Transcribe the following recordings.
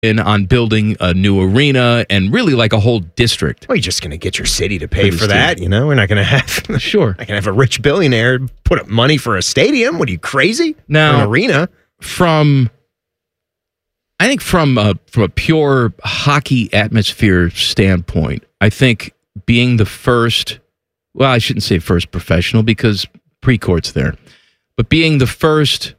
on building a new arena and really like a whole district. Well, you're just going to get your city to pay for that, you know? We're not going to have sure. Not going to have a rich billionaire put up money for a stadium. What are you, crazy? Now, for an arena? I think from a pure hockey atmosphere standpoint, I think being the first, well, I shouldn't say first professional because Precourt's there, but being the first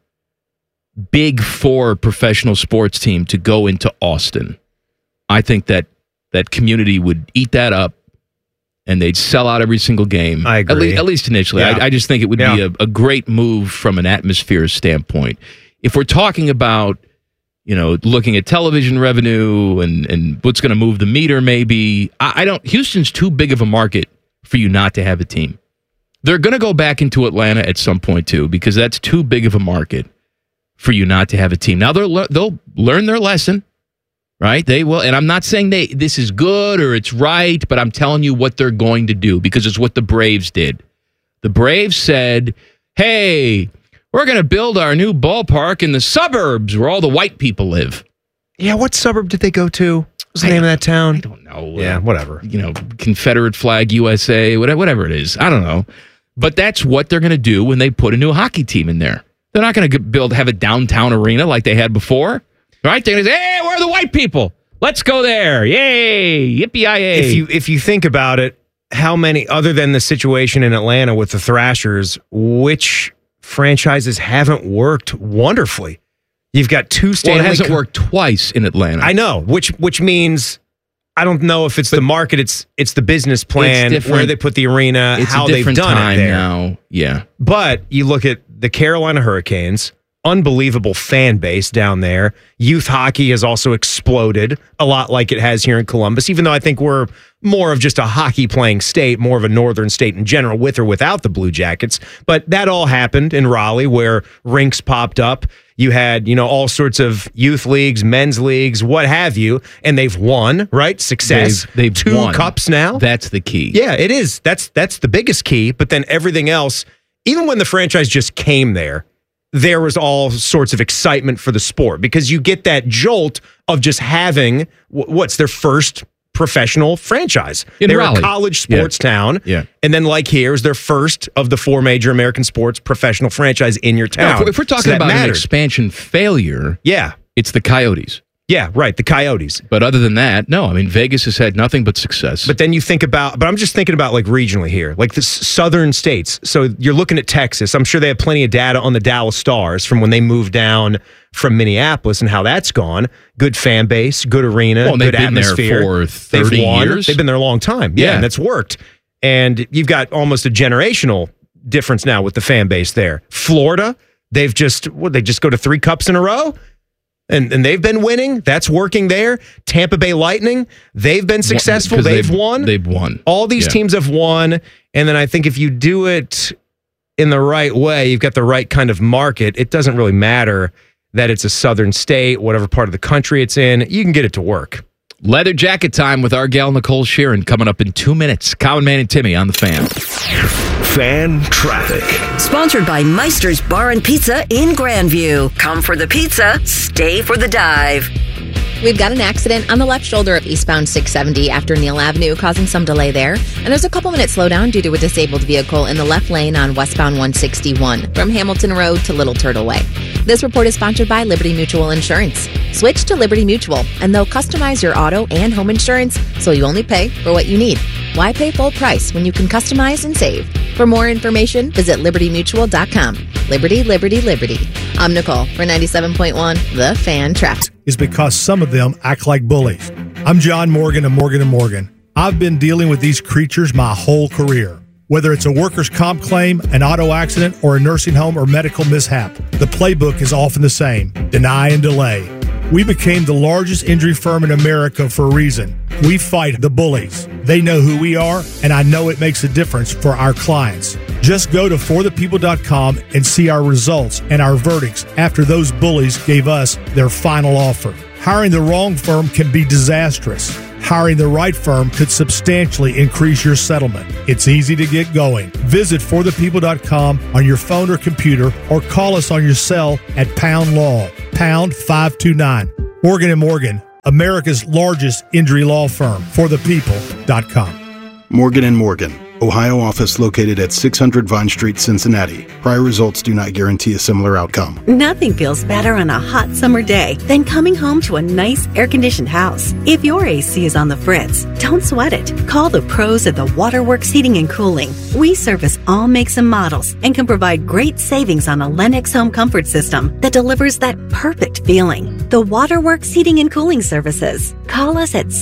Big Four professional sports team to go into Austin, I think that community would eat that up and they'd sell out every single game. I agree. At least initially. Yeah. I just think it would be a great move from an atmosphere standpoint. If we're talking about, you know, looking at television revenue and what's going to move the meter, maybe, Houston's too big of a market for you not to have a team. They're going to go back into Atlanta at some point too, because that's too big of a market for you not to have a team. Now they'll learn their lesson, right? They will, and I'm not saying this is good or it's right, but I'm telling you what they're going to do because it's what the Braves did. The Braves said, "Hey, we're going to build our new ballpark in the suburbs where all the white people live." Yeah, what suburb did they go to? What's the name of that town? I don't know. Yeah, whatever. You know, Confederate flag USA, whatever it is. I don't know. But that's what they're going to do when they put a new hockey team in there. They're not going to have a downtown arena like they had before, right? They're going to say, "Hey, where are the white people? Let's go there. Yay, yippee-yi-yay." If you think about it, how many, other than the situation in Atlanta with the Thrashers, which franchises haven't worked wonderfully? You've got two Stanley Well, it hasn't worked twice in Atlanta. I know, which means I don't know if it's the market, it's the business plan, where they put the arena, how they've done it there. Now. Yeah. But you look at the Carolina Hurricanes, unbelievable fan base down there. Youth hockey has also exploded a lot like it has here in Columbus, even though I think we're more of just a hockey playing state, more of a northern state in general, with or without the Blue Jackets. But that all happened in Raleigh where rinks popped up. You had, all sorts of youth leagues, men's leagues, what have you, and they've won, right? Success. They've two won. cups now. That's the key. Yeah, it is. That's the biggest key. But then everything else, even when the franchise just came there was all sorts of excitement for the sport because you get that jolt of just having what's their first professional franchise. They're Raleigh. a college sports town. Yeah. And then like here is their first of the four major American sports professional franchise in your town. Now, if we're talking about an expansion failure, it's the Coyotes. Yeah, right, the Coyotes. But other than that, no. I mean, Vegas has had nothing but success. But then you think about, but I'm just thinking about like regionally here, like the southern states. So you're looking at Texas. I'm sure they have plenty of data on the Dallas Stars from when they moved down from Minneapolis and how that's gone. Good fan base, good arena, good atmosphere. They've been there for 30 years. They've been there a long time. Yeah, and that's worked. And you've got almost a generational difference now with the fan base there. Florida, they just go to 3 cups in a row? And they've been winning. That's working there. Tampa Bay Lightning, they've been successful. They've won. They've won. All these teams have won. And then I think if you do it in the right way, you've got the right kind of market. It doesn't really matter that it's a southern state, whatever part of the country it's in. You can get it to work. Leather jacket time with our gal Nicole Sheeran coming up in 2 minutes. Common Man and Timmy on the Fan. Fan traffic. Sponsored by Meister's Bar and Pizza in Grandview. Come for the pizza, stay for the dive. We've got an accident on the left shoulder of eastbound 670 after Neal Avenue, causing some delay there. And there's a couple minutes slowdown due to a disabled vehicle in the left lane on westbound 161 from Hamilton Road to Little Turtle Way. This report is sponsored by Liberty Mutual Insurance. Switch to Liberty Mutual, and they'll customize your auto and home insurance so you only pay for what you need. Why pay full price when you can customize and save? For more information, visit libertymutual.com. Liberty, liberty, liberty. I'm Nicole for 97.1 The Fan Traffic. Is because some of them act like bullies. I'm John Morgan of Morgan & Morgan. I've been dealing with these creatures my whole career. Whether it's a workers' comp claim, an auto accident, or a nursing home or medical mishap, the playbook is often the same: deny and delay. We became the largest injury firm in America for a reason. We fight the bullies. They know who we are, and I know it makes a difference for our clients. Just go to forthepeople.com and see our results and our verdicts after those bullies gave us their final offer. Hiring the wrong firm can be disastrous. Hiring the right firm could substantially increase your settlement. It's easy to get going. Visit forthepeople.com on your phone or computer, or call us on your cell at #Law, #529. Morgan & Morgan, America's largest injury law firm, forthepeople.com. Morgan & Morgan, Ohio office located at 600 Vine Street, Cincinnati. Prior results do not guarantee a similar outcome. Nothing feels better on a hot summer day than coming home to a nice air-conditioned house. If your AC is on the fritz, don't sweat it. Call the pros at the Waterworks Heating and Cooling. We service all makes and models and can provide great savings on a Lennox home comfort system that delivers that perfect feeling. The Waterworks Heating and Cooling Services. Call us at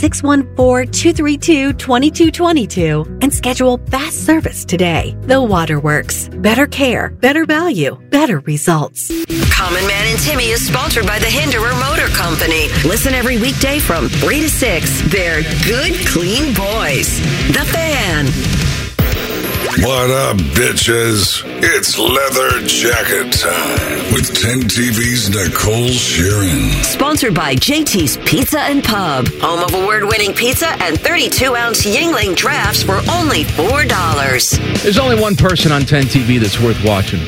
614-232-2222 and schedule fast service today. The Waterworks. Better care, better value, better results. Common Man and Timmy is sponsored by the Hinderer Motor Company. Listen every weekday from 3 to 6. They're good, clean boys. The Fan. What up, bitches? It's leather jacket time with 10 TV's Nicole Sheeran. Sponsored by JT's Pizza and Pub. Home of award-winning pizza and 32-ounce Yingling drafts for only $4. There's only one person on 10 TV that's worth watching.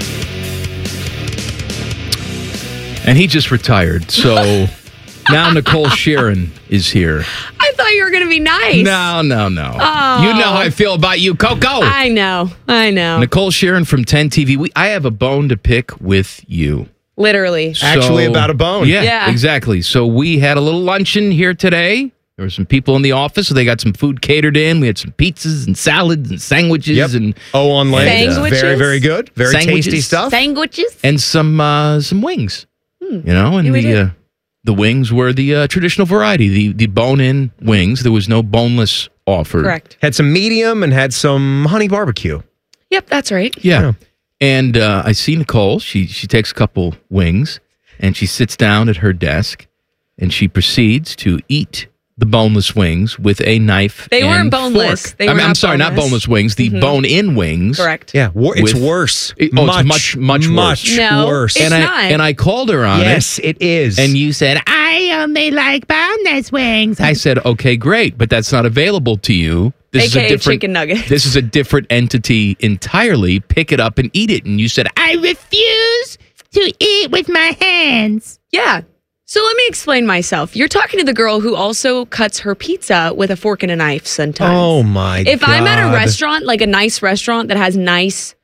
And he just retired, so now Nicole Sheeran is here. I thought you were going to be nice. No. Oh. You know how I feel about you, Coco. I know. Nicole Sheeran from 10 TV. I have a bone to pick with you. Literally. Actually about a bone. Yeah, exactly. So we had a little luncheon here today. There were some people in the office, so they got some food catered in. We had some pizzas and salads and sandwiches and on land. Sandwiches. Very, very good. Very tasty stuff. Sandwiches. And some wings. You know, and the wings were the traditional variety, the bone-in wings. There was no boneless offered. Correct. Had some medium and had some honey barbecue. Yep, that's right. Yeah. And I see Nicole. She takes a couple wings and she sits down at her desk and she proceeds to eat the boneless wings with a knife. They and weren't boneless. fork. They were I'm sorry, not boneless wings. The bone-in wings. Correct. Yeah, it's worse. It's much worse. No, worse. it's not. And I called her on it. Yes, it is. And you said, I only like boneless wings. I said, okay, great, but that's not available to you. This AKA is a different chicken nuggets. This is a different entity entirely. Pick it up and eat it. And you said, I refuse to eat with my hands. Yeah. So let me explain myself. You're talking to the girl who also cuts her pizza with a fork and a knife sometimes. Oh, my God. If I'm at a restaurant, like a nice restaurant that has nice,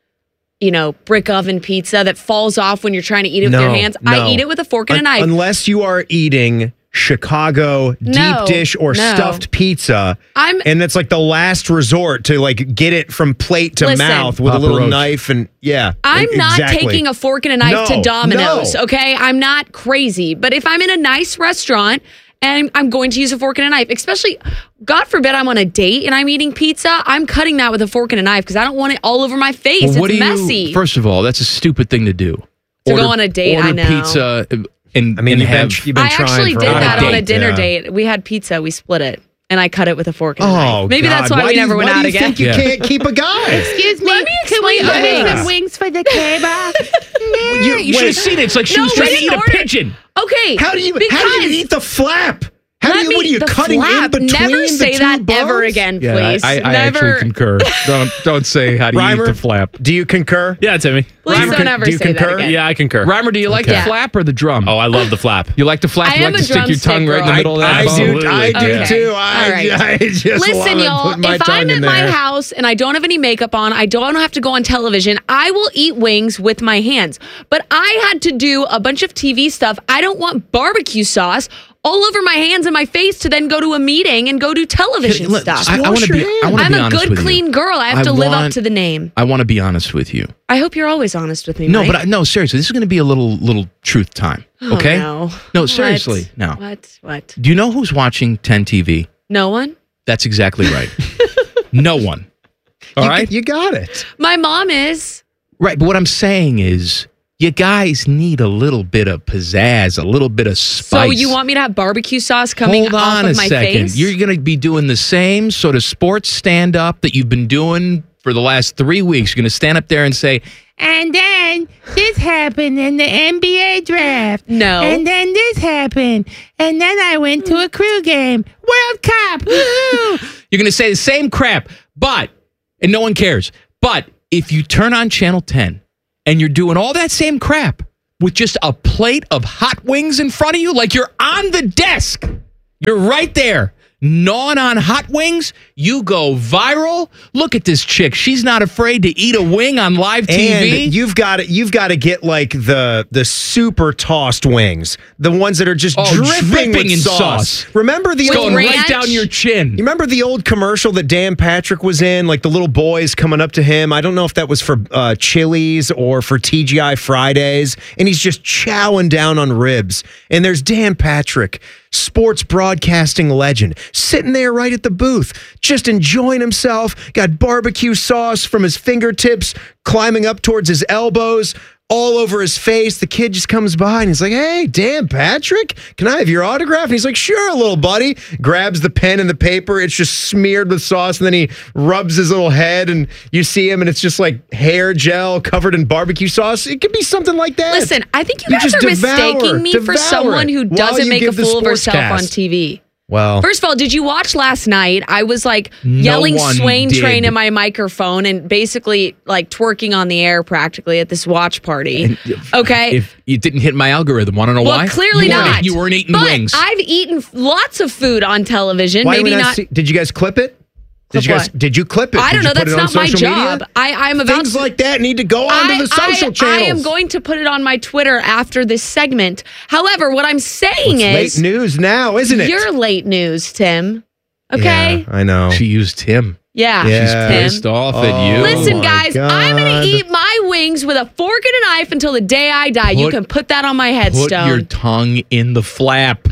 brick oven pizza that falls off when you're trying to eat it with your hands, I eat it with a fork and a knife. Unless you are eating Chicago deep dish or stuffed pizza, and that's like the last resort to like get it from plate to mouth with a little knife and I'm not taking a fork and a knife to Domino's, okay? I'm not crazy, but if I'm in a nice restaurant and I'm going to use a fork and a knife, especially, God forbid, I'm on a date and I'm eating pizza, I'm cutting that with a fork and a knife because I don't want it all over my face. Well, it's messy. First of all, that's a stupid thing to do. To go on a date, I know. Pizza. And, you've been trying actually for did that on a date. dinner date. We had pizza, we split it, and I cut it with a fork and a Oh, knife. Maybe God. that's why we never went out again. Why do you think you can't keep a guy? Excuse me, let me explain some wings for the kebab? You should have seen it. It's like she was trying to eat a pigeon. Okay, How do you eat the flap? What are you the cutting flap. in between Never the say two that bones? ever again, please. I Never. actually concur. Don't say how do you eat the flap. Do you concur? Yeah, Timmy. Please don't ever do you say that concur? again. Yeah, I concur. Reimer, do you like the flap or the drum? Oh, I love the flap. You like the flap? I You am like a to stick your tongue drumstick right in the girl. middle of that I bone? do Okay. too. All right. I just Listen, love y'all, putting my if tongue I'm in in my there. house and I don't have any makeup on, I don't have to go on television, I will eat wings with my hands. But I had to do a bunch of TV stuff. I don't want barbecue sauce all over my hands and my face to then go to a meeting and go do television stuff. I want to be I'm a honest good, with you. clean girl. I have to live up to the name. I want to be honest with you. I hope you're always honest with me, No, Mike. but no, seriously, this is going to be a little truth time. Okay? Oh, no. No, seriously, no. What? Do you know who's watching 10 TV? No one? That's exactly right. No one. All right? You got it. My mom is. Right, but what I'm saying is you guys need a little bit of pizzazz, a little bit of spice. So you want me to have barbecue sauce coming Hold off on of a my second. face? You're going to be doing the same sort of sports stand-up that you've been doing for the last 3 weeks. You're going to stand up there and say, and then this happened in the NBA draft. No. And then this happened. And then I went to a crew game. World Cup. Woo! You're going to say the same crap, and no one cares. But if you turn on Channel 10 and you're doing all that same crap with just a plate of hot wings in front of you, like you're on the desk, You're right there. Gnawing on hot wings, you go viral. Look at this chick. She's not afraid to eat a wing on live TV. And you've got to get like the super tossed wings, the ones that are just dripping with in sauce. Remember the going old right down your chin. You remember the old commercial that Dan Patrick was in, like the little boys coming up to him? I don't know if that was for Chili's or for TGI Fridays, and he's just chowing down on ribs. And there's Dan Patrick, sports broadcasting legend, sitting there right at the booth, just enjoying himself, got barbecue sauce from his fingertips, climbing up towards his elbows, all over his face. The kid just comes by and he's like, "Hey, Dan Patrick, can I have your autograph?" And he's like, "Sure, little buddy." Grabs the pen and the paper. It's just smeared with sauce. And then he rubs his little head and you see him and it's just like hair gel covered in barbecue sauce. It could be something like that. Listen, I think you guys are mistaking me for someone who doesn't make a fool of herself on TV. Well, first of all, did you watch last night? I was like yelling Swain Train in my microphone and basically like twerking on the air practically at this watch party. Okay. If you didn't hit my algorithm, want to know why? Well, clearly not. You weren't eating but wings. I've eaten lots of food on television. Why Maybe not. Did you guys clip it? Did you clip it? I don't know. That's not my job. I'm about things like that need to go onto the social channels. I am going to put it on my Twitter after this segment. However, what I'm saying is late news now, isn't it? You're late news, Tim. Okay, yeah, I know. She used Tim. Yeah, she's pissed off at you. Listen, guys, I'm going to eat my wings with a fork and a knife until the day I die. You can put that on my headstone. Put your tongue in the flap.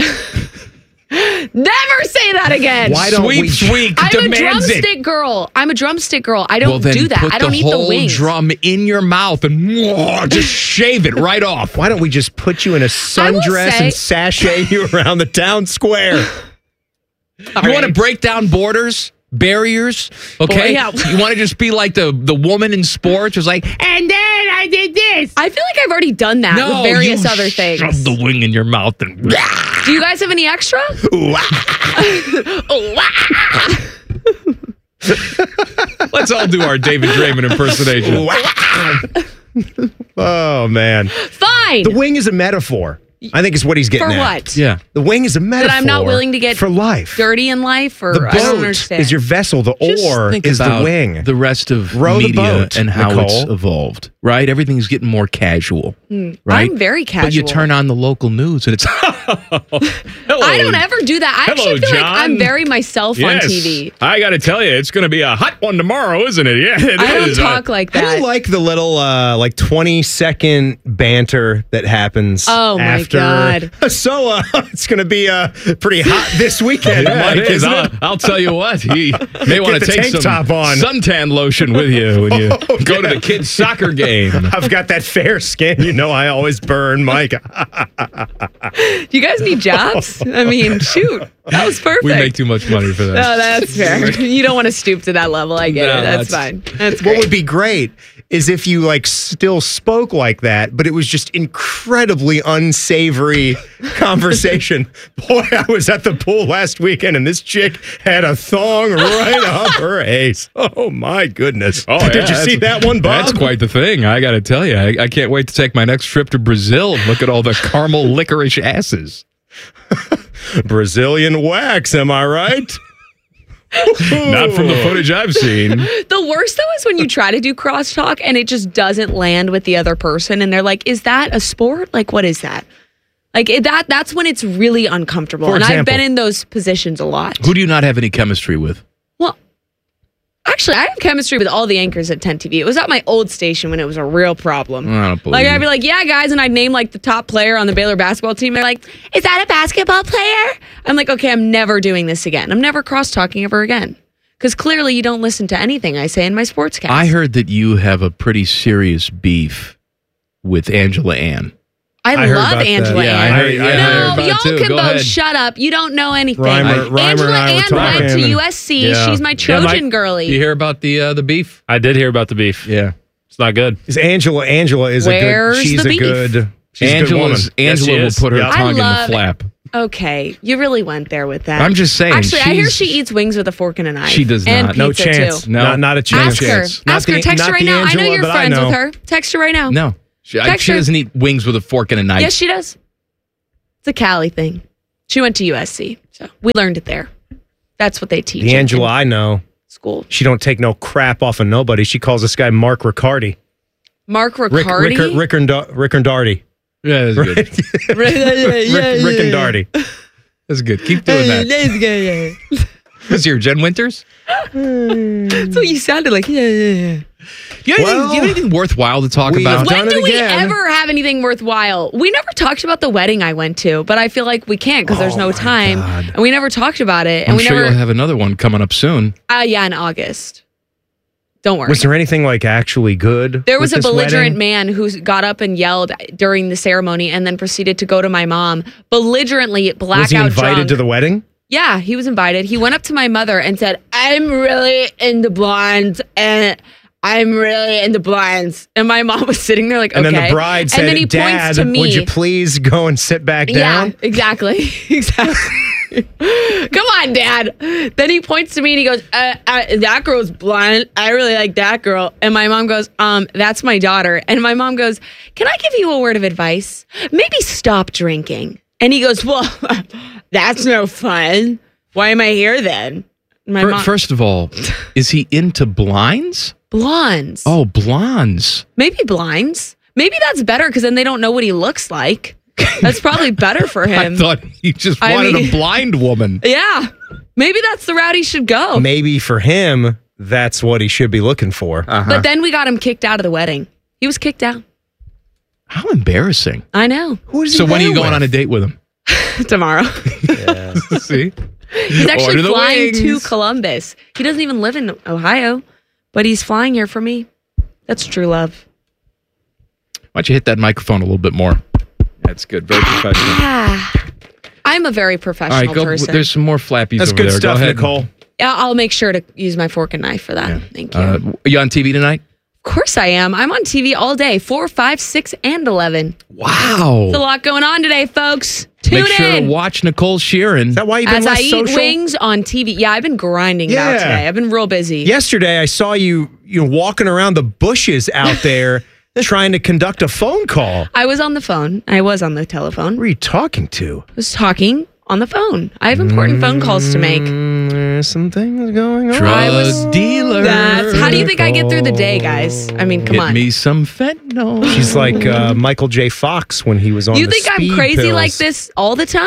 Never say that again. Why don't we? I'm a drumstick girl. I'm a drumstick girl. I don't do that. I don't eat the wings. Put the whole drum in your mouth and just shave it right off. Why don't we just put you in a sundress and sashay you around the town square? You want to break down borders? Barriers, okay? Well, yeah. You want to just be like the woman in sports who's like, and then I did this. I feel like I've already done that with various other things. Shove the wing in your mouth and do you guys have any extra? Let's all do our David Draymond impersonation. Oh, man. Fine. The wing is a metaphor. I think is what he's getting for at. what? Yeah. The wing is a metaphor. That I'm not willing to get for life. Dirty in life, or the boat I don't understand. Is your vessel. The oar is the wing. The rest of Row media the boat, and how Nicole. it's evolved, right? Everything's getting more casual, right? I'm very casual. But you turn on the local news and it's hello. I don't ever do that. I actually feel like I'm very myself on TV. I got to tell you, it's going to be a hot one tomorrow, isn't it? Yeah, it I don't talk like that. I like the little like 20-second banter that happens. Oh my after. God! So it's going to be pretty hot this weekend, Mike, isn't it? I'll tell you what, you may want to take tank some top on. suntan lotion with you when you go to the kids' soccer game. I've got that fair skin. You know I always burn, Mike. Do you guys need jobs? I mean, shoot. That was perfect. We make too much money for that. No, that's fair. You don't want to stoop to that level. I get it. That's fine. That's great. What would be great is if you like still spoke like that, but it was just incredibly unsavory conversation. Boy, I was at the pool last weekend and this chick had a thong right up her ace. Oh my goodness. Oh, Did you see that one, Bob? That's quite the thing. I got to tell you, I can't wait to take my next trip to Brazil and look at all the caramel licorice asses. Brazilian wax, am I right? Not from the footage I've seen. The worst, though, is when you try to do crosstalk and it just doesn't land with the other person. And they're like, is that a sport? Like, what is that? Like, that's when it's really uncomfortable. For and example, I've been in those positions a lot. Who do you not have any chemistry with? Well, actually, I have chemistry with all the anchors at 10 TV. It was at my old station when it was a real problem. I don't believe like, you. I'd be like, yeah, guys, and I'd name like the top player on the Baylor basketball team. They're like, is that a basketball player? I'm like, okay, I'm never doing this again. I'm never cross-talking ever again. Because clearly you don't listen to anything I say in my sportscast. I heard that you have a pretty serious beef with Angela Ann. I love Angela Ann. Yeah, I heard about y'all it too. can Go both ahead. shut up. You don't know anything. Reimer Angela and I were Ann went talking. to USC. She's my Trojan girlie. You hear about the beef? I did hear about the beef. Yeah. It's not good. Angela is Where's a good. She's the a beef? good. She's a good woman. Angela will put her tongue in the flap. Okay, you really went there with that. I'm just saying. Actually, I hear she eats wings with a fork and a knife. She does and not. No pizza, chance. Too. No, not a chance. Ask her. Text her right now. I know you're friends with her. Text her right now. No. She Text her. doesn't eat wings with a fork and a knife. Yes, she does. It's a Cali thing. She went to USC. So we learned it there. That's what they teach. The Angela I know. School. She don't take no crap off of nobody. She calls this guy Mark Riccardi. Mark Riccardi? Rick and Darty. Yeah, that's good. Rick and Darty. That's good. Keep doing that. That's good. Was your Jen Winters? That's what you sounded like. Yeah. Do you have anything worthwhile to talk about? When do we ever have anything worthwhile? We never talked about the wedding I went to, but I feel like we can't because there's no time. God. And we never talked about it. And I'm we sure never, you'll have another one coming up soon. Yeah, in August. Don't worry. Was there anything like actually good? There was a with this belligerent wedding? man who got up and yelled during the ceremony and then proceeded to go to my mom, belligerently blackout Was he invited drunk. to the wedding? Yeah, he was invited. He went up to my mother and said, I'm really into blondes and I'm really into blondes. And my mom was sitting there like, okay. And then the bride said, and then he Dad, points to me. would you please go and sit back down? Yeah, exactly. Come on, Dad. Then he points to me and he goes, that girl's blonde. I really like that girl. And my mom goes, that's my daughter. And my mom goes, can I give you a word of advice? Maybe stop drinking. And he goes, well, that's no fun. Why am I here then? First of all, is he into blinds? Blondes. Oh, blondes. Maybe blinds. Maybe that's better because then they don't know what he looks like. That's probably better for him. I thought he just wanted a blind woman. Yeah. Maybe that's the route he should go. Maybe for him, that's what he should be looking for. But then we got him kicked out of the wedding. He was kicked out. How embarrassing. I know. So when are you going on a date with him? Tomorrow. Yeah. See? He's actually Order the flying to wings. Columbus. He doesn't even live in Ohio, but he's flying here for me. That's true love. Why don't you hit that microphone a little bit more? That's good. Very professional. I'm a very professional All right, person. There's some more flappies That's over good there. stuff, go ahead. Nicole. Yeah, I'll make sure to use my fork and knife for that. Yeah. Thank you. Are you on TV tonight? Of course I am. I'm on TV all day, 4, 5, 6, and 11. Wow. There's a lot going on today, folks. Tune Make sure in. to watch Nicole Sheeran. Is that why you've been As less I eat social? wings on TV. Yeah, I've been grinding it out Yeah. today. I've been real busy. Yesterday, I saw you walking around the bushes out there trying to conduct a phone call. I was on the phone. I was on the telephone. Who are you talking to? I was talking on the phone. I have important phone calls to make. There's some things going on. Drug dealer. How do you think I get through the day, guys? I mean, come Get on. me some fentanyl. She's like Michael J. Fox when he was on You the think I'm speed crazy pills. like this all the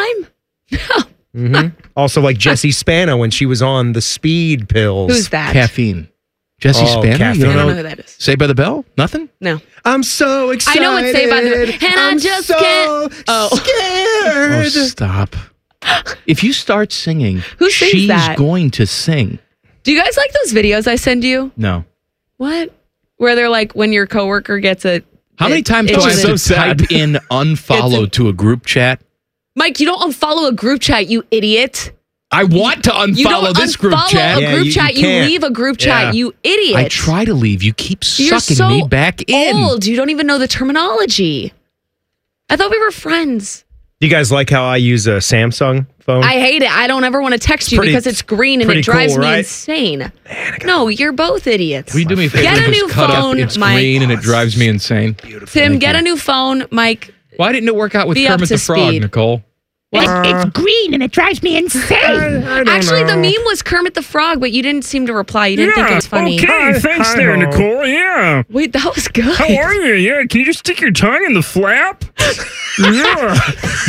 time? Also like Jessie Spano when she was on the speed pills. Who's that? Caffeine. Jesse Oh, Spano? caffeine. You I don't know who that is. Saved by the Bell? Nothing? No. I'm so excited. I know it's Saved by the Bell. And I just can't. Oh, scared. stop. If you start singing, Who sings she's that? going to sing. Do you guys like those videos I send you? No. What? Where they're like when your coworker gets a. How many times do I have to type in unfollow to a group chat? Mike, you don't unfollow a group chat, you idiot. I want to You don't unfollow this group unfollow chat. a group chat. You can't. leave a group chat, you idiot. I try to leave. You keep You're sucking so me back in. old. You don't even know the terminology. I thought we were friends. Do you guys like how I use a Samsung phone? I hate it. I don't ever want to text you pretty- because it's green and pretty it drives cool, me right? insane. No, you're both idiots. Will you do me a favor? Get a Just new cut phone, up. It's Mike. green and it drives me insane. Tim, get a new phone, Mike. Why didn't it work out with Be up Kermit to the Frog, speed. Nicole? It's green and it drives me insane. Actually, the meme was Kermit the Frog, but you didn't seem to reply. You didn't think it was funny. Okay, thanks there, Nicole. Yeah. Wait, that was good. How are you? Yeah, can you just stick your tongue in the flap? Yeah.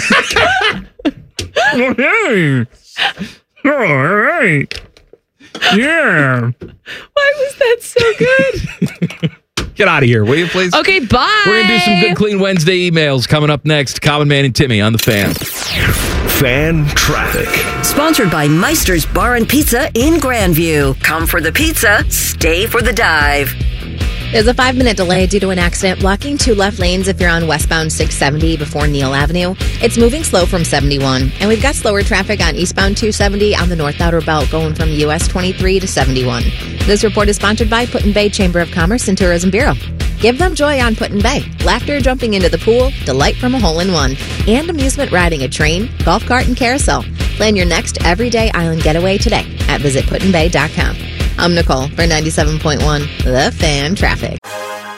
Well, hey. Oh, all right. Yeah. Why was that so good? Get out of here, will you, please? Okay, bye. We're going to do some Good Clean Wednesday emails coming up next. Common Man and Timmy on the Fan. Fan traffic. Sponsored by Meister's Bar and Pizza in Grandview. Come for the pizza, stay for the dive. There's a 5-minute delay due to an accident blocking 2 left lanes if you're on westbound 670 before Neal Avenue. It's moving slow from 71. And we've got slower traffic on eastbound 270 on the North Outer Belt going from US 23 to 71. This report is sponsored by Put-in-Bay Chamber of Commerce and Tourism Bureau. Give them joy on Put-in-Bay. Laughter jumping into the pool, delight from a hole-in-one, and amusement riding a train, golf cart, and carousel. Plan your next everyday island getaway today at visitputinbay.com. I'm Nicole for 97.1 The Fan Traffic.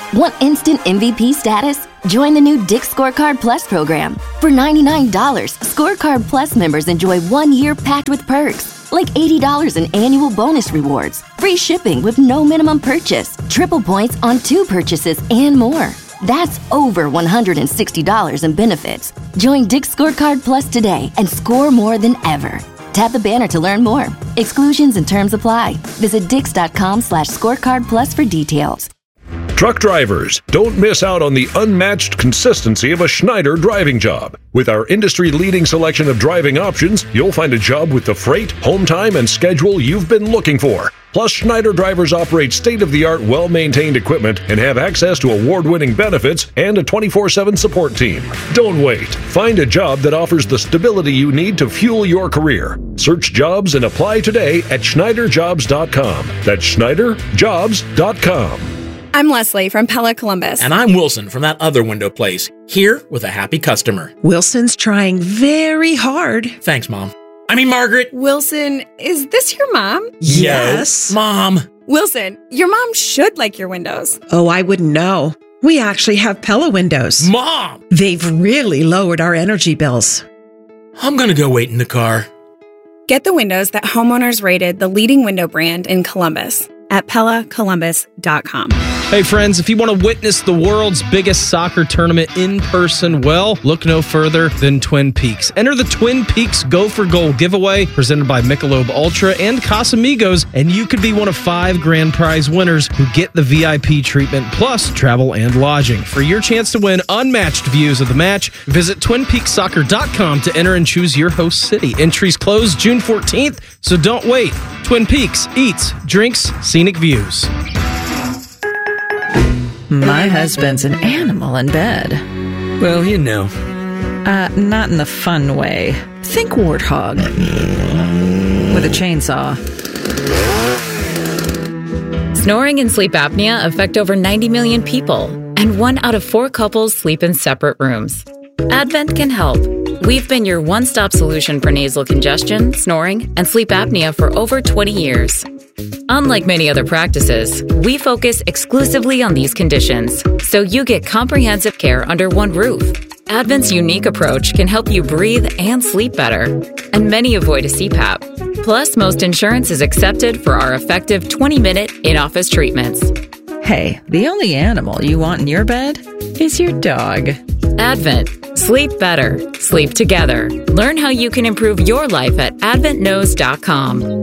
Want instant MVP status? Join the new Dick's Scorecard Plus program. For $99, Scorecard Plus members enjoy 1 year packed with perks, like $80 in annual bonus rewards, free shipping with no minimum purchase, triple points on 2 purchases, and more. That's over $160 in benefits. Join Dick's Scorecard Plus today and score more than ever. Tap the banner to learn more. Exclusions and terms apply. Visit dix.com/scorecard plus for details. Truck drivers, don't miss out on the unmatched consistency of a Schneider driving job. With our industry-leading selection of driving options, you'll find a job with the freight, home time, and schedule you've been looking for. Plus, Schneider drivers operate state-of-the-art, well-maintained equipment and have access to award-winning benefits and a 24/7 support team. Don't wait. Find a job that offers the stability you need to fuel your career. Search jobs and apply today at SchneiderJobs.com. That's SchneiderJobs.com. I'm Leslie from Pella Columbus. And I'm Wilson from that other window place, here with a happy customer. Wilson's trying very hard. Thanks, Mom. I mean, Margaret. Wilson, is this your mom? Yes. Mom. Wilson, your mom should like your windows. Oh, I wouldn't know. We actually have Pella windows. Mom! They've really lowered our energy bills. I'm going to go wait in the car. Get the windows that homeowners rated the leading window brand in Columbus at PellaColumbus.com. Hey friends, if you want to witness the world's biggest soccer tournament in person, well, look no further than Twin Peaks. Enter the Twin Peaks Go for Goal giveaway presented by Michelob Ultra and Casamigos, and you could be one of 5 grand prize winners who get the VIP treatment plus travel and lodging. For your chance to win unmatched views of the match, visit TwinPeaksSoccer.com to enter and choose your host city. Entries close June 14th, so don't wait. Twin Peaks eats, drinks, scenic views. My husband's an animal in bed. Well, you know. Not in the fun way. Think warthog. With a chainsaw. Snoring and sleep apnea affect over 90 million people, and 1 out of 4 couples sleep in separate rooms. Advent can help. We've been your one-stop solution for nasal congestion, snoring, and sleep apnea for over 20 years. Unlike many other practices, we focus exclusively on these conditions, so you get comprehensive care under one roof. Advent's unique approach can help you breathe and sleep better, and many avoid a CPAP. Plus, most insurance is accepted for our effective 20-minute in-office treatments. Hey, the only animal you want in your bed is your dog. Advent. Sleep better. Sleep together. Learn how you can improve your life at adventknows.com.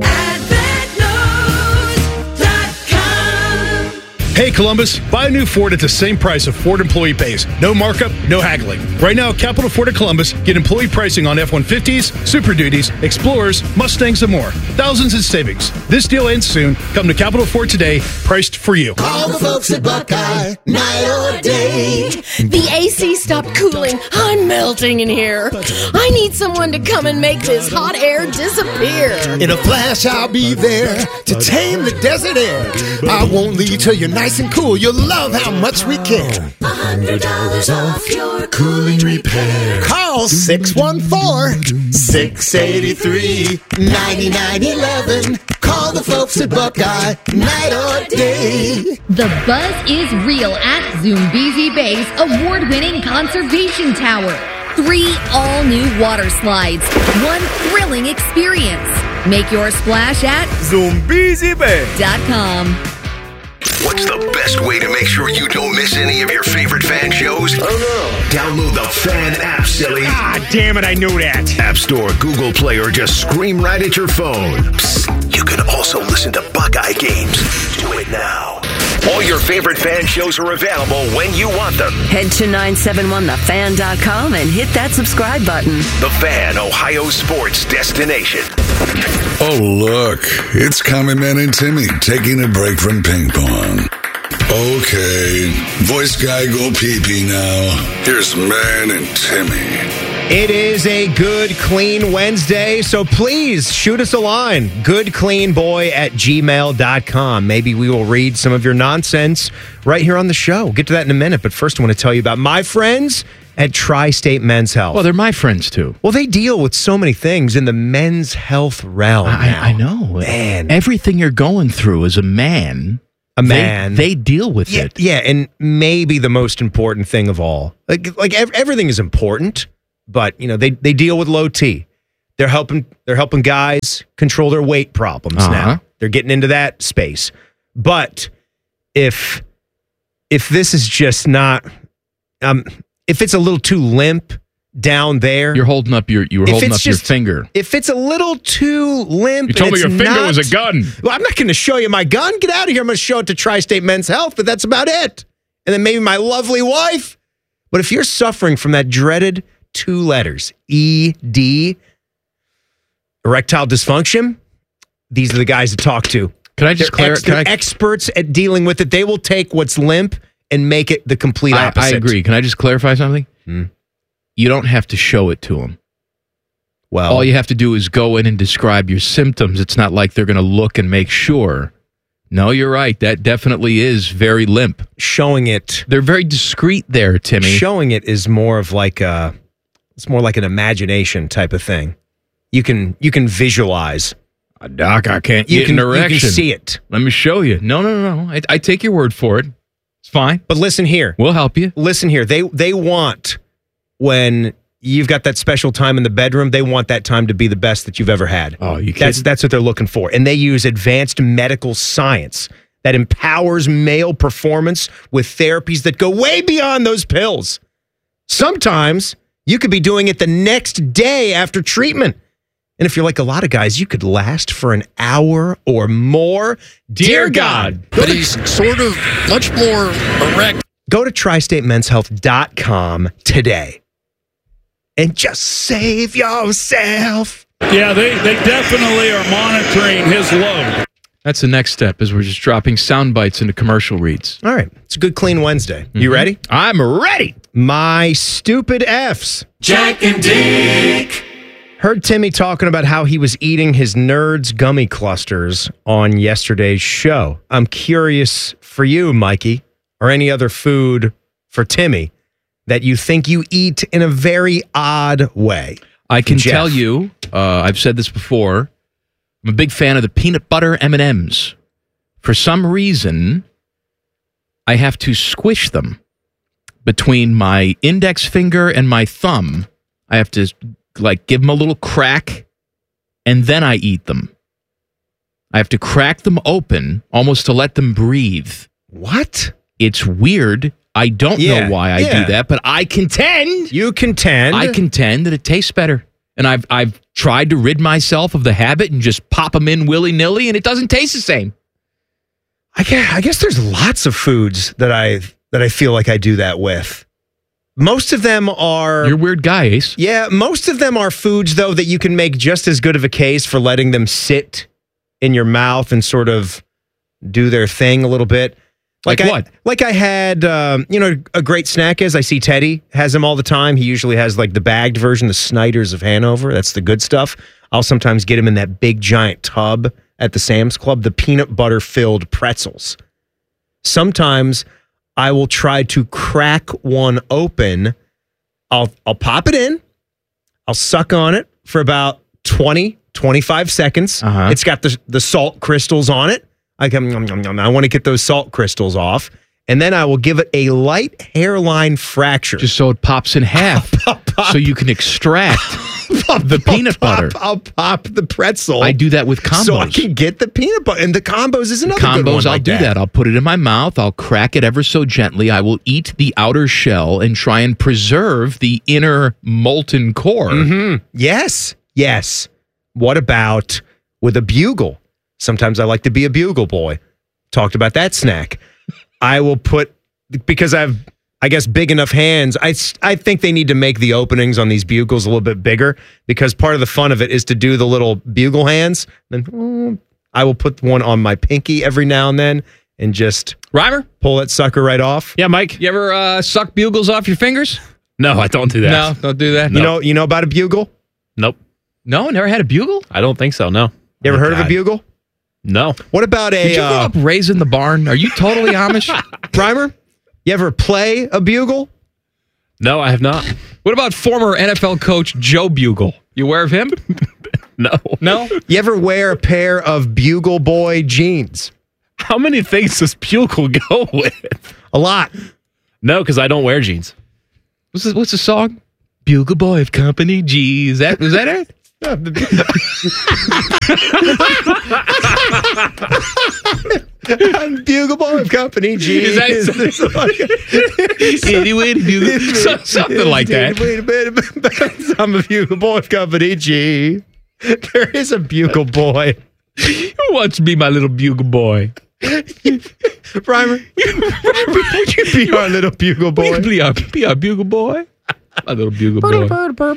Hey Columbus, buy a new Ford at the same price of Ford employee pays. No markup, no haggling. Right now, Capital Ford at Columbus, get employee pricing on F-150s, Super Duties, Explorers, Mustangs, and more. Thousands in savings. This deal ends soon. Come to Capital Ford today, priced for you. Call the folks at Buckeye, night or day. The AC stopped cooling. I'm melting in here. I need someone to come and make this hot air disappear. In a flash, I'll be there to tame the desert air. I won't leave till you're nice and cool. You'll love how much we care. $100 off your cooling repair. Call 614-683-9911. Call the folks at Buckeye, night or day. The buzz is real at Zoombezi Bay's award-winning conservation tower. 3 all-new water slides. 1 thrilling experience. Make your splash at ZoombeziBay.com. What's the best way to make sure you don't miss any of your favorite fan shows? Oh no. Download the Fan app, silly. Ah, damn it, I knew that. App Store, Google Play, or just scream right at your phone. Psst, you can also listen to Buckeye games. Do it now. All your favorite fan shows are available when you want them. Head to 971thefan.com and hit that subscribe button. The Fan, Ohio sports destination. Oh, look. It's Common Man and Timmy taking a break from ping pong. Okay. Voice guy go pee-pee now. Here's Man and Timmy. It is a good, clean Wednesday, so please shoot us a line. goodcleanboy@gmail.com. Maybe we will read some of your nonsense right here on the show. We'll get to that in a minute, but first I want to tell you about my friends at Tri-State Men's Health. Well, they're my friends, too. Well, they deal with so many things in the men's health realm. I know. Man. Everything you're going through as a man, a man. They deal with it. Yeah, and maybe the most important thing of all, like everything is important, but they deal with low T. They're helping guys control their weight problems now. They're getting into that space. But if this is just not, if it's a little too limp down there, you were holding up your finger. If it's a little too limp, you told me your finger was a gun. Well, I'm not going to show you my gun. Get out of here. I'm going to show it to Tri-State Men's Health, but that's about it. And then maybe my lovely wife. But if you're suffering from that dreaded 2 letters, ED, erectile dysfunction, these are the guys to talk to. Can I just clarify? They're experts at dealing with it. They will take what's limp and make it the complete opposite. I agree. Can I just clarify something? You don't have to show it to them. Well, all you have to do is go in and describe your symptoms. It's not like they're going to look and make sure. No, you're right. That definitely is very limp. Showing it. They're very discreet there, Timmy. Showing it is more of like it's more like an imagination type of thing. You can visualize. Doc, I can't get an erection. You can see it. Let me show you. No. I take your word for it. It's fine. But listen here. We'll help you. Listen here. They want, when you've got that special time in the bedroom, they want that time to be the best that you've ever had. Oh, you kidding? That's what they're looking for. And they use advanced medical science that empowers male performance with therapies that go way beyond those pills. Sometimes you could be doing it the next day after treatment. And if you're like a lot of guys, you could last for an hour or more. Dear God. But he's sort of much more erect. Go to TriStateMen'sHealth.com today and just save yourself. Yeah, they definitely are monitoring his load. That's the next step, is we're just dropping sound bites into commercial reads. All right. It's a good, clean Wednesday. You ready? I'm ready. My stupid F's. Jack and Dick. Heard Timmy talking about how he was eating his Nerds gummy clusters on yesterday's show. I'm curious for you, Mikey, or any other food for Timmy that you think you eat in a very odd way. I can tell you, I've said this before, I'm a big fan of the peanut butter M&Ms. For some reason, I have to squish them between my index finger and my thumb. I have to give them a little crack, and then I eat them. I have to crack them open almost to let them breathe. What? It's weird. I don't know why I do that, but I contend. You contend? I contend that it tastes better. And I've tried to rid myself of the habit and just pop them in willy-nilly, and it doesn't taste the same. I guess there's lots of foods that I feel like I do that with. Most of them are... You're a weird guy, Ace. Yeah, most of them are foods, though, that you can make just as good of a case for letting them sit in your mouth and sort of do their thing a little bit. Like what? Like I had, a great snack is, I see Teddy has them all the time. He usually has the bagged version, the Snyder's of Hanover. That's the good stuff. I'll sometimes get him in that big giant tub at the Sam's Club, the peanut butter filled pretzels. Sometimes I will try to crack one open. I'll pop it in. I'll suck on it for about 20, 25 seconds. It's got the salt crystals on it. I want to get those salt crystals off. And then I will give it a light hairline fracture. Just so it pops in half. So you can extract the peanut butter. I'll pop the pretzel. I do that with combos. So I can get the peanut butter. And the combos is another good one. I'll do that. I'll put it in my mouth. I'll crack it ever so gently. I will eat the outer shell and try and preserve the inner molten core. Mm-hmm. Yes. What about with a bugle? Sometimes I like to be a bugle boy. Talked about that snack. I will put, because I have, I guess, big enough hands, I think they need to make the openings on these bugles a little bit bigger, because part of the fun of it is to do the little bugle hands. Then I will put one on my pinky every now and then and just Reimer, pull that sucker right off. Yeah, Mike. You ever suck bugles off your fingers? No, I don't do that. No, don't do that. No. You know about a bugle? Nope. No, never had a bugle? I don't think so, no. You ever heard of a bugle? No. What about a... Did you grow up raising the barn? Are you totally Amish? Primer, you ever play a bugle? No, I have not. What about former NFL coach Joe Bugle? You aware of him? No. No? You ever wear a pair of Bugle Boy jeans? How many things does bugle go with? A lot. No, because I don't wear jeans. What's the song? Bugle Boy of Company G. Was that it? I'm Bugle Boy of Company G. Is that anyway, something like that? I'm a Bugle Boy of Company G. There is a Bugle Boy. Who wants to be my little Bugle Boy? Reimer, would you be our little Bugle Boy? Be our Bugle Boy? My little Bugle Boy.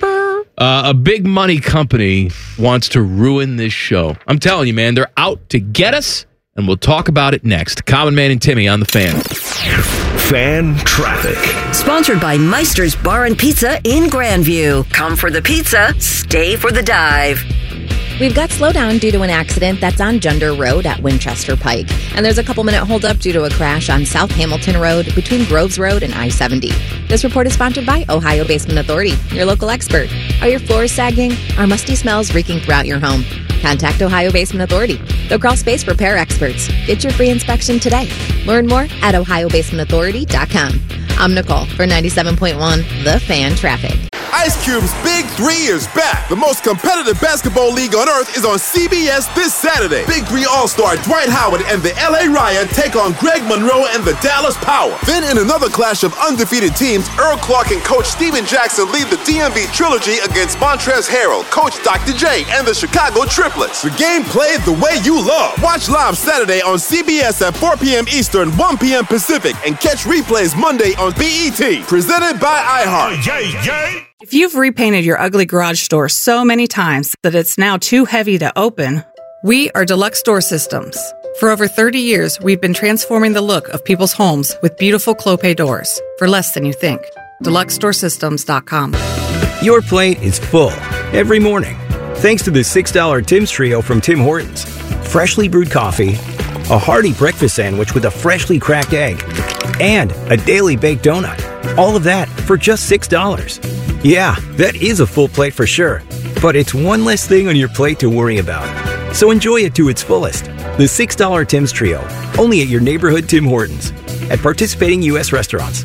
A big money company wants to ruin this show. I'm telling you, man, they're out to get us, and we'll talk about it next. Common Man and Timmy on the Fan. Fan Traffic. Sponsored by Meister's Bar and Pizza in Grandview. Come for the pizza, stay for the dive. We've got slowdown due to an accident that's on Junder Road at Winchester Pike. And there's a couple-minute holdup due to a crash on South Hamilton Road between Groves Road and I-70. This report is sponsored by Ohio Basement Authority, your local expert. Are your floors sagging? Are musty smells reeking throughout your home? Contact Ohio Basement Authority, the crawl space repair experts. Get your free inspection today. Learn more at ohiobasementauthority.com. I'm Nicole for 97.1 The Fan Traffic. Ice Cube's Big 3 is back. The most competitive basketball league on earth is on CBS this Saturday. Big 3 All-Star Dwight Howard and the LA Ryan take on Greg Monroe and the Dallas Power. Then in another clash of undefeated teams, Earl Clark and Coach Steven Jackson lead the DMV Trilogy against Montrezl Harrell, Coach Dr. J, and the Chicago Triplets. The game played the way you love. Watch live Saturday on CBS at 4 p.m. Eastern, 1 p.m. Pacific, and catch replays Monday on BET. Presented by iHeart. If you've repainted your ugly garage door so many times that it's now too heavy to open, we are Deluxe Door Systems. For over 30 years, we've been transforming the look of people's homes with beautiful Clopay doors for less than you think. DeluxeDoorSystems.com. Your plate is full every morning thanks to the $6 Tim's Trio from Tim Hortons. Freshly brewed coffee, a hearty breakfast sandwich with a freshly cracked egg, and a daily baked donut. All of that for just $6. Yeah, that is a full plate for sure, but it's one less thing on your plate to worry about. So enjoy it to its fullest. The $6 Tim's Trio, only at your neighborhood Tim Hortons, at participating U.S. restaurants.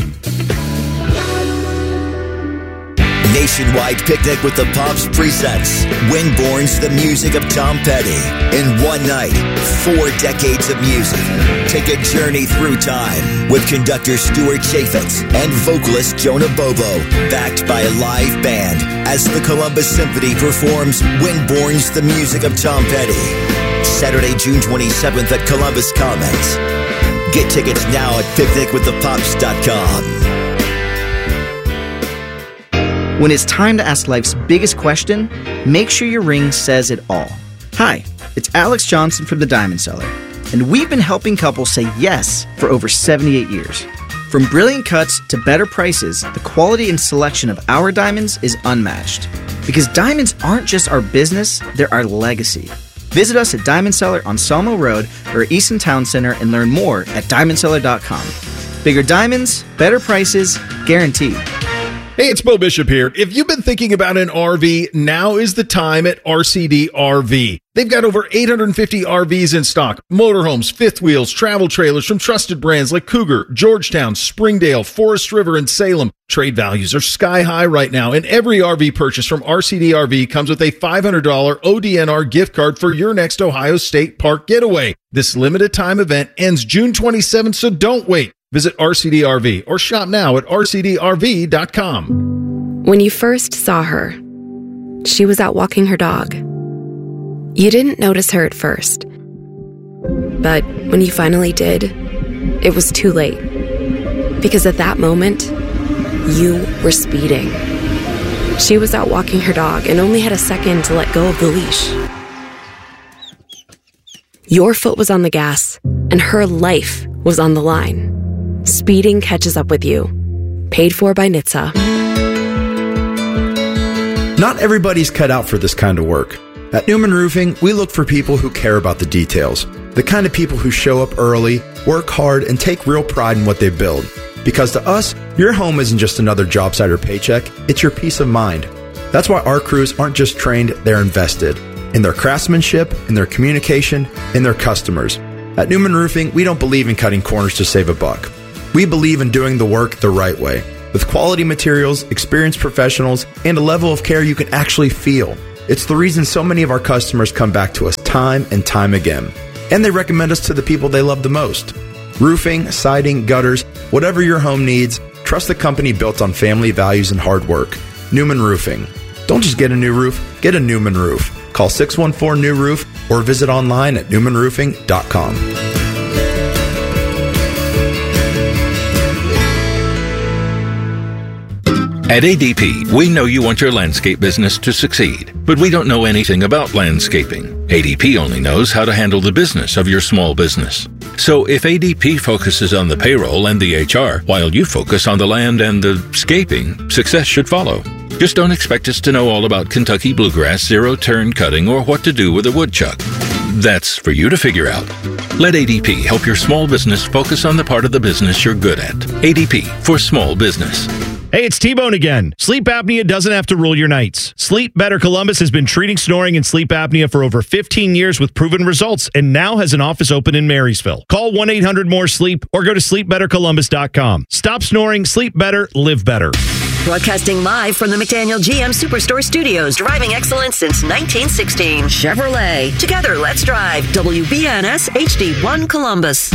Nationwide Picnic with the Pops presents Windborne's The Music of Tom Petty. In one night, 4 decades of music. Take a journey through time with conductor Stuart Chaffetz and vocalist Jonah Bobo, backed by a live band as the Columbus Symphony performs Windborne's The Music of Tom Petty. Saturday, June 27th at Columbus Commons. Get tickets now at picnicwiththepops.com. When it's time to ask life's biggest question, make sure your ring says it all. Hi, it's Alex Johnson from The Diamond Seller, and we've been helping couples say yes for over 78 years. From brilliant cuts to better prices, the quality and selection of our diamonds is unmatched. Because diamonds aren't just our business, they're our legacy. Visit us at Diamond Seller on Sawmill Road or Easton Town Center and learn more at diamondseller.com. Bigger diamonds, better prices, guaranteed. Hey, it's Bo Bishop here. If you've been thinking about an RV, now is the time at RCD RV. They've got over 850 RVs in stock. Motorhomes, fifth wheels, travel trailers from trusted brands like Cougar, Georgetown, Springdale, Forest River, and Salem. Trade values are sky high right now, and every RV purchase from RCD RV comes with a $500 ODNR gift card for your next Ohio State Park getaway. This limited time event ends June 27th, so don't wait. Visit RCD RV or shop now at rcdrv.com. When you first saw her, she was out walking her dog. You didn't notice her at first. But when you finally did, it was too late. Because at that moment, you were speeding. She was out walking her dog and only had a second to let go of the leash. Your foot was on the gas, and her life was on the line. Speeding catches up with you. Paid for by NHTSA. Not everybody's cut out for this kind of work. At Newman Roofing, we look for people who care about the details. The kind of people who show up early, work hard, and take real pride in what they build. Because to us, your home isn't just another job site or paycheck, it's your peace of mind. That's why our crews aren't just trained, they're invested. In their craftsmanship, in their communication, in their customers. At Newman Roofing, we don't believe in cutting corners to save a buck. We believe in doing the work the right way, with quality materials, experienced professionals, and a level of care you can actually feel. It's the reason so many of our customers come back to us time and time again. And they recommend us to the people they love the most. Roofing, siding, gutters, whatever your home needs, trust the company built on family values and hard work. Newman Roofing. Don't just get a new roof, get a Newman roof. Call 614-NEW-ROOF or visit online at newmanroofing.com. At ADP, we know you want your landscape business to succeed, but we don't know anything about landscaping. ADP only knows how to handle the business of your small business. So if ADP focuses on the payroll and the HR, while you focus on the land and the scaping, success should follow. Just don't expect us to know all about Kentucky bluegrass, zero-turn cutting, or what to do with a woodchuck. That's for you to figure out. Let ADP help your small business focus on the part of the business you're good at. ADP for small business. Hey, it's T-Bone again. Sleep apnea doesn't have to rule your nights. Sleep Better Columbus has been treating snoring and sleep apnea for over 15 years with proven results and now has an office open in Marysville. Call 1-800-MORE-SLEEP or go to sleepbettercolumbus.com. Stop snoring, sleep better, live better. Broadcasting live from the McDaniel GM Superstore Studios, driving excellence since 1916. Chevrolet. Together, let's drive. WBNS HD1 Columbus.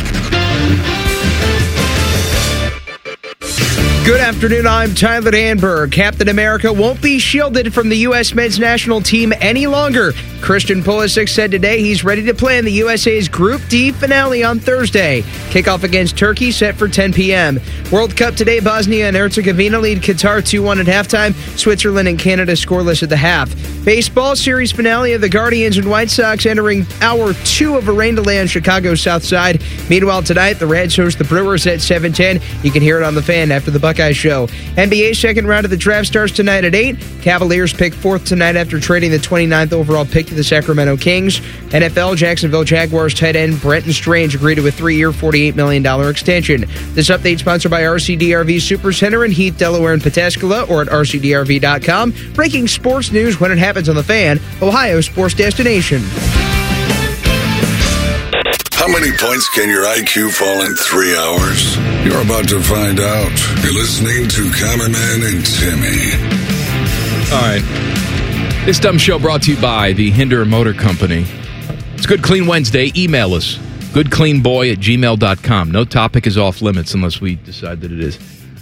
Good afternoon, I'm Tyler Danberg. Captain America won't be shielded from the U.S. men's national team any longer. Christian Pulisic said today he's ready to play in the USA's Group D finale on Thursday. Kickoff against Turkey set for 10 p.m. World Cup today, Bosnia and Herzegovina lead Qatar 2-1 at halftime. Switzerland and Canada scoreless at the half. Baseball series finale of the Guardians and White Sox entering hour 2 of a rain delay on Chicago's south side. Meanwhile, tonight, the Reds host the Brewers at 7:10. You can hear it on the Fan after the Buckeye Show. NBA second round of the draft starts tonight at 8. Cavaliers pick 4th tonight after trading the 29th overall pick to the Sacramento Kings. NFL, Jacksonville Jaguars tight end Brenton Strange agreed to a 3-year, $48 million extension. This update sponsored by RCDRV Supercenter in Heath, Delaware, and Pataskala, or at rcdrv.com. Breaking sports news when it happens on the Fan, Ohio sports destination. How many points can your IQ fall in 3 hours? You're about to find out. You're listening to Common Man and Timmy. All right. This dumb show brought to you by the Hinder Motor Company. It's Good Clean Wednesday. Email us, goodcleanboy@gmail.com. No topic is off limits unless we decide that it is.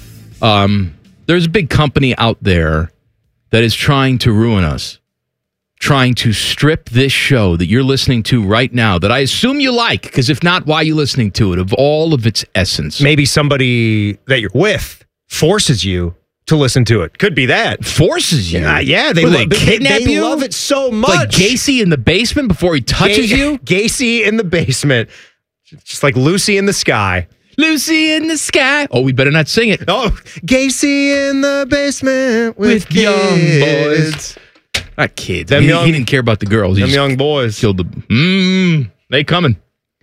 There's a big company out there that is trying to ruin us. Trying to strip this show that you're listening to right now, that I assume you like, because if not, why are you listening to it, of all of its essence. Maybe somebody that you're with forces you to listen to it. Could be that. Forces you? Yeah, they kidnap you? Love it so much. Like Gacy in the basement before he touches you? Gacy in the basement. Just like Lucy in the Sky. Lucy in the Sky. Oh, we better not sing it. Oh, Gacy in the basement with young boys. Not kids. He didn't care about the girls. Them young boys. Killed they coming.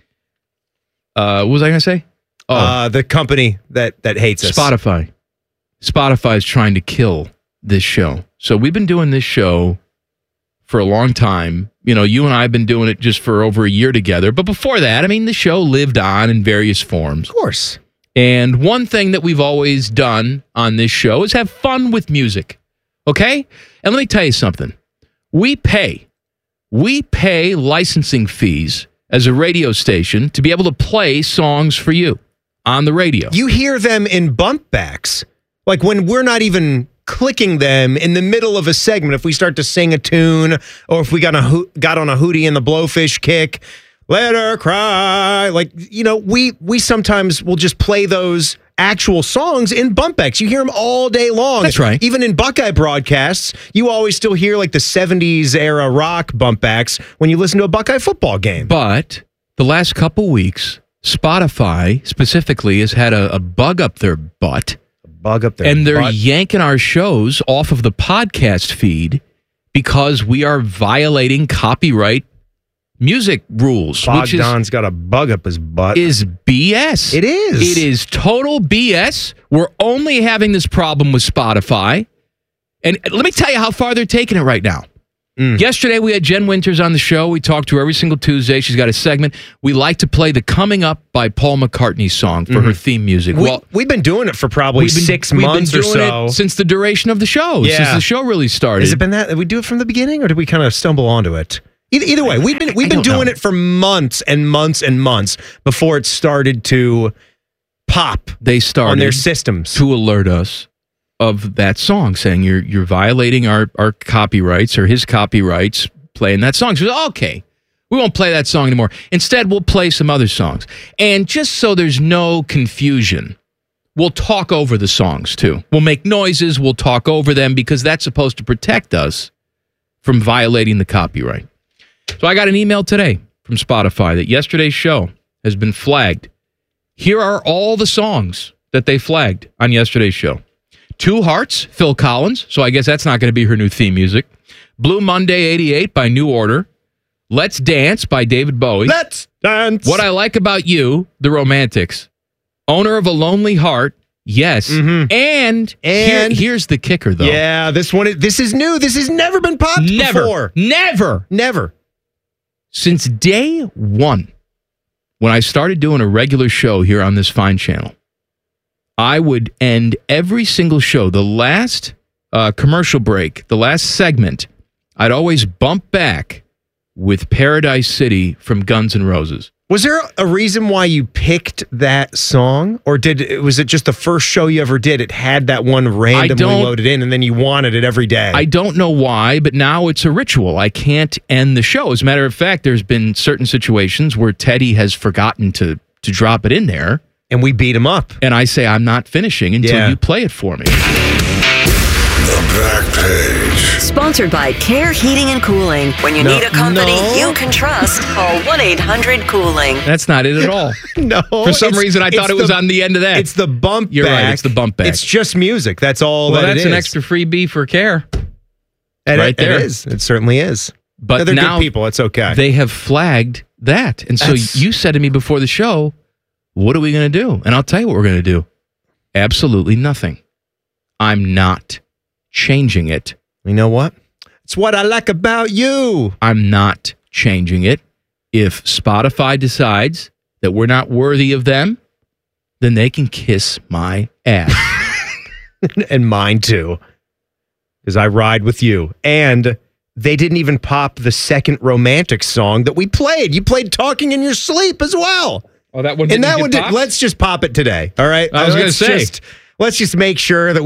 What was I going to say? The company that hates us. Spotify. Spotify is trying to kill this show. So we've been doing this show for a long time. You know, you and I have been doing it just for over a year together. But before that, I mean, the show lived on in various forms. Of course. And one thing that we've always done on this show is have fun with music. Okay? And let me tell you something. We pay licensing fees as a radio station to be able to play songs for you on the radio. You hear them in bump backs. Like when we're not even clicking them in the middle of a segment. If we start to sing a tune or if we got on a Hootie and the Blowfish kick, let her cry. Like, you know, we sometimes will just play those actual songs in bump backs. You hear them all day long. That's right. Even in Buckeye broadcasts, you always still hear like the 70s era rock bump backs when you listen to a Buckeye football game. But the last couple weeks, Spotify specifically has had a bug up their butt. And they're yanking our shows off of the podcast feed because we are violating copyright music rules. Bogdan's got a bug up his butt. Is BS. It is. It is total BS. We're only having this problem with Spotify. And let me tell you how far they're taking it right now. Yesterday, we had Jen Winters on the show. We talked to her every single Tuesday. She's got a segment. We like to play the Coming Up by Paul McCartney song for her theme music. We've been doing it for probably 6 months or so. Since the duration of the show, since the show really started. Has it been that? Did we do it from the beginning, or did we kind of stumble onto it? Either way, we've been doing it for months and months and months before it started to pop. They started on their systems to alert us of that song, saying you're violating our copyrights or his copyrights playing that song. So okay, we won't play that song anymore. Instead, we'll play some other songs. And just so there's no confusion, we'll talk over the songs too. We'll make noises, we'll talk over them because that's supposed to protect us from violating the copyright. So I got an email today from Spotify that yesterday's show has been flagged. Here are all the songs that they flagged on yesterday's show. Two Hearts, Phil Collins, so I guess that's not going to be her new theme music. Blue Monday 88 by New Order. Let's Dance by David Bowie. Let's Dance. What I Like About You, The Romantics. Owner of a Lonely Heart, yes. And here's the kicker, though. Yeah, this is new. This has never been popped before. Never. Since day one, when I started doing a regular show here on this fine channel, I would end every single show, the last commercial break, the last segment, I'd always bump back with Paradise City from Guns N' Roses. Was there a reason why you picked that song? Or was it just the first show you ever did? It had that one randomly loaded in and then you wanted it every day. I don't know why, but now it's a ritual. I can't end the show. As a matter of fact, there's been certain situations where Teddy has forgotten to drop it in there. And we beat him up. And I say, I'm not finishing until you play it for me. The Back Page. Sponsored by Care Heating and Cooling. When you need a company you can trust, call 1-800-COOLING. That's not it at all. No. For some reason, I thought it was on the end of that. It's the bump You're back. right, it's the bump back. It's just music. That's all well, that it is. That's an extra freebie for Care. Right there. It is. It certainly is. But they're now good people. It's okay. They have flagged that. And so you said to me before the show, what are we going to do? And I'll tell you what we're going to do. Absolutely nothing. I'm not changing it. You know what? It's what I like about you. I'm not changing it. If Spotify decides that we're not worthy of them, then they can kiss my ass. And mine too. Because I ride with you. And they didn't even pop the second romantic song that we played. You played Talking in Your Sleep as well. Oh, that one didn't get popped? Let's just pop it today. All right? I was going to say. Let's just make sure that